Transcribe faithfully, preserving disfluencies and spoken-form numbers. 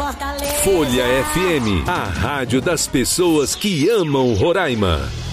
Fortaleza. Folha F M, a rádio das pessoas que amam Roraima.